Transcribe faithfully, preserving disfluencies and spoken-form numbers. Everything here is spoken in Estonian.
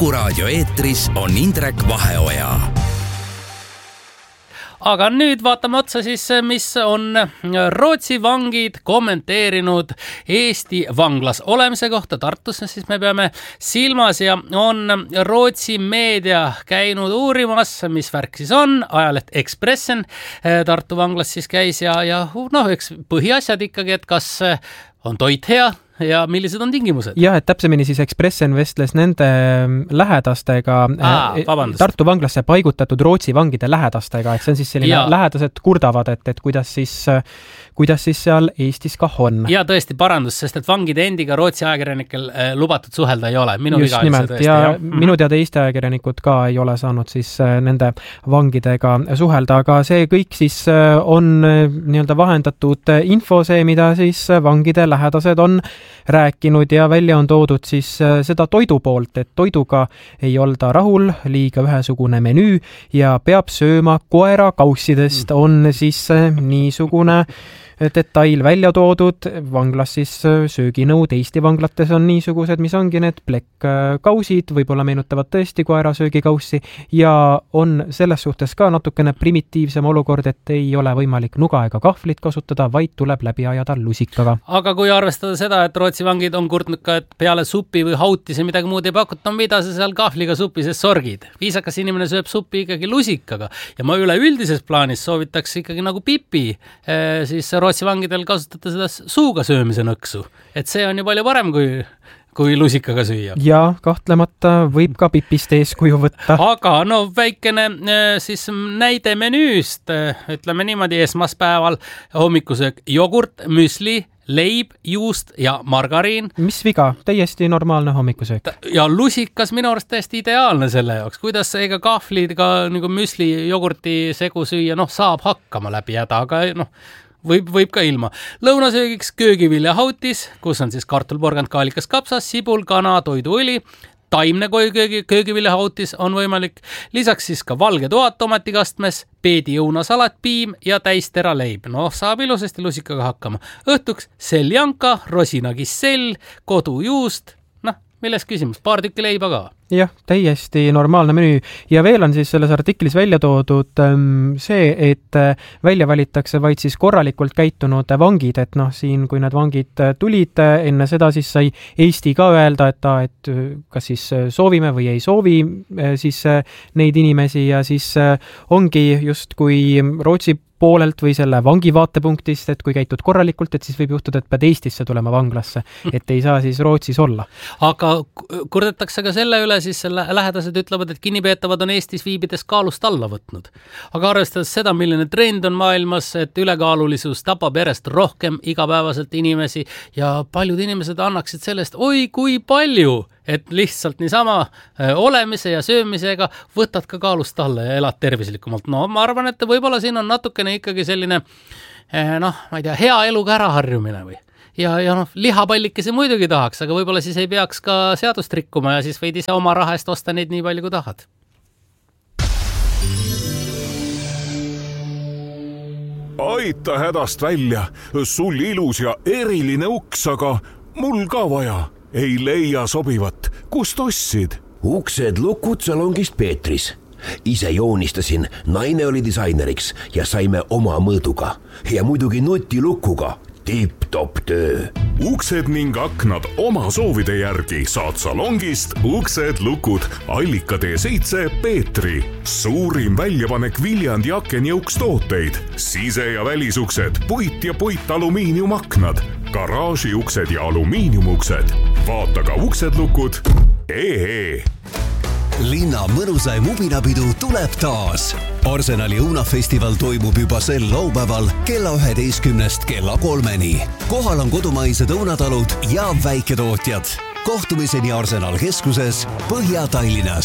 Kuku raadio eetris on Indrek Vaheoja. Aga nüüd vaatame otsa siis, mis on Rootsi vangid kommenteerinud Eesti vanglas olemise kohta Tartus, siis me peame silmas ja on Rootsi meedia käinud uurimas, mis värk siis on, ajaleht Expressen Tartu vanglas siis käis ja, ja noh, eks põhiasjad ikkagi, et kas on toit hea ja millised on tingimused? Jah, et täpsemini siis Expressen vestles nende lähedastega Aa, Tartu vanglasse paigutatud Rootsi vangide lähedastega, et see on siis selline ja. Lähedased kurdavad, et, et kuidas siis, kuidas siis seal Eestis ka on. Ja tõesti parandus, sest et vangide endiga Rootsi ajakirjanikel lubatud suhelda ei ole. Minu Just nimelt, tõesti, ja, ja minu teada Eesti ajakirjanikud ka ei ole saanud siis nende vangidega suhelda, aga see kõik siis on nii-öelda vahendatud info, see, mida siis vangide lähedased on rääkinud ja välja on toodud siis seda toidu poolt, et toiduga ei olda rahul, liiga ühesugune menüü ja peab sööma koera kaussidest, on siis niisugune detail välja toodud. Vanglas siis sööginõud Eesti vanglates on niisugused, mis ongi need plekkkausid, võib-olla meenutavad tõesti koera söögikaussi ja on selles suhtes ka natukene primitiivsem olukord, et ei ole võimalik nuga ega kahvlit kasutada, vaid tuleb läbi ajada lusikaga. Aga kui arvestada seda, et Rootsi vangid on kurtnud ka, et peale supi või hautise midagi muud ei pakut, no mida sa seal kahvliga supi sees sorgid? Viisakas inimene sööb supi ikkagi lusikaga ja ma üleüldises plaanis soovitaks ikkagi nagu pipi, siis Rootsi vangidel kasutada seda suuga söömise nõksu. Et see on ju palju parem kui, kui lusikaga süüa. Ja kahtlemata võib ka pipist eeskuju võtta. Aga no väikene siis näide menüüst, ütleme niimoodi esmaspäeval hommikusöök jogurt, müsli, leib, juust ja margariin. Mis viga? Täiesti normaalne hommikusöök. Ja lusikas minu arust täiesti ideaalne selle jaoks. Kuidas ega kahvliga nagu müsli, jogurti segu süüa, noh saab hakkama läbi häda, aga noh Võib, võib ka ilma. Lõunasöögiks köögivilja hautis, kus on siis kartulporgand, kaalikas, kapsas, sibul, kana, toiduõli, taimne köögi, köögivilja hautis on võimalik. Lisaks siis ka valge toad tomatikastmes, peediõunasalat, piim ja täistera leib. Noh, saab ilusasti lusikaga hakkama. Õhtuks seljanka, rosinakissell, kodujuust, noh, milles küsimus, paar tükki leiba ka. Jah, täiesti normaalne menüü ja veel on siis selles artiklis välja toodud see, et välja valitakse vaid siis korralikult käitunud vangid, et noh, siin kui need vangid tulid, enne seda siis sai Eesti ka öelda, et, ta, et kas siis soovime või ei soovi siis neid inimesi ja siis ongi just kui Rootsi poolelt või selle vangi vaatepunktist, et kui käitud korralikult, et siis võib juhtuda, et pead Eestisse tulema vanglasse, et ei saa siis Rootsis olla. Aga kurdetakse ka selle üle, siis lähedased ütlevad, et kinnipeetavad on Eestis viibides kaalust alla võtnud. Aga arvestades seda, milline trend on maailmas, et ülekaalulisus tapab järjest rohkem igapäevaselt inimesi ja paljud inimesed annaksid sellest, oi kui palju, et lihtsalt niisama olemise ja söömisega võtad ka kaalust alla ja elad tervislikumalt. No ma arvan, et võib-olla siin on natukene ikkagi selline, noh, ma ei tea, hea eluga ära harjumine või? Ja, ja noh, lihapallikesi muidugi tahaks, aga võib-olla siis ei peaks ka seadust rikkuma ja siis võid ise oma raha eest osta neid nii palju kui tahad. Aita hädast välja, sul ilus ja eriline uks, aga mul ka vaja. Ei leia sobivat. Kust ossid? Uksed lukud salongist Peetris. Ise joonistasin, naine oli disaineriks ja saime oma mõõduga. Ja muidugi nutilukuga. Tipp-top töö. Uksed ning aknad oma soovide järgi saad salongist Uksed lukud Allika tee seitse Peetri. Suurim väljapanek Viljandi akenjõuks tooteid. Sise- ja välisuksed, puit ja puit alumiiniumaknad, garaažiuksed ja alumiiniumuksed. Vaata ka Uksed lukud. Ee. Linna mõnusaim ubinapidu tuleb taas. Arsenali õunafestival toimub juba sel laupäeval kella üheteistkümnest kella kolmeni. Kohal on kodumaised õunatalud ja väiketootjad. Kohtumiseni Arsenal keskuses Põhja-Tallinnas.